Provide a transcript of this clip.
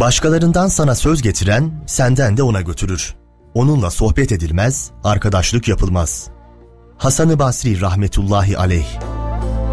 Başkalarından sana söz getiren senden de ona götürür. Onunla sohbet edilmez, arkadaşlık yapılmaz. Hasan-ı Basri rahmetullahi aleyh.